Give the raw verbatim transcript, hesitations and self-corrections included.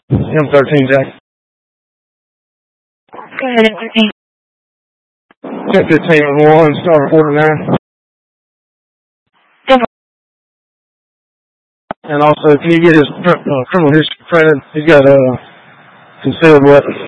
M thirteen, Jack. Go ahead, M thirteen. ten fifteen one, star forty-nine. Go for it. And also, can you get his uh, criminal history printed? He's got a uh, concealed weapon.